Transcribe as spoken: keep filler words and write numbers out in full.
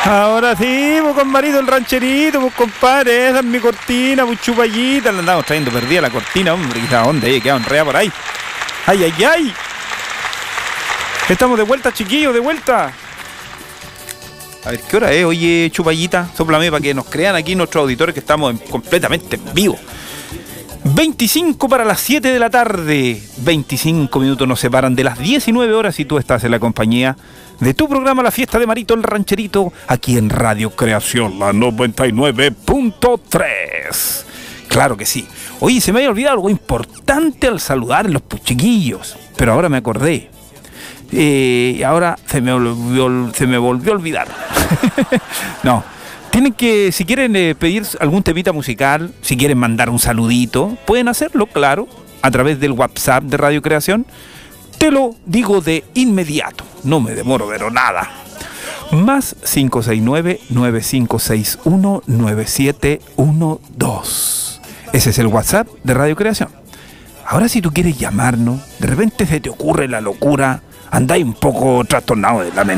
Ahora sí, pues compadrito, el rancherito, pues compadre, esa es mi cortina, pues chupallita, la andamos trayendo perdida la cortina, hombre, ¿a dónde? Queda enredada por ahí. ¡Ay, ay, ay! Estamos de vuelta, chiquillos, de vuelta. A ver, ¿qué hora es? Oye, chupallita, sóplame para que nos crean aquí nuestros auditores que estamos en, completamente en vivo. veinticinco para las siete de la tarde. veinticinco minutos nos separan de las diecinueve horas y tú estás en la compañía de tu programa La Fiesta de Marito el Rancherito, aquí en Radio Creación, la noventa y nueve punto tres. Claro que sí. Oye, se me había olvidado algo importante al saludar a los chiquillos, pero ahora me acordé. Eh, ahora se me volvió, se me volvió a olvidar. No. Tienen que, si quieren eh, pedir algún temita musical, si quieren mandar un saludito, pueden hacerlo, claro, a través del WhatsApp de Radio Creación. Te lo digo de inmediato, no me demoro, pero nada. Más cinco seis nueve, nueve cinco seis uno, nueve siete uno dos. Ese es el WhatsApp de Radio Creación. Ahora si tú quieres llamarnos, de repente se te ocurre la locura, andáis un poco trastornado de la mente.